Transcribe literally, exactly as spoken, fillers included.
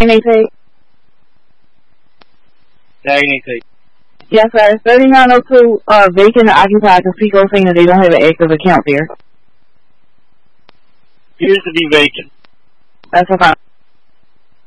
Anything? Anything. Yes, sir. thirty-nine oh two are vacant and occupied because people saying that they don't have an active account there. Appears to be vacant. That's okay.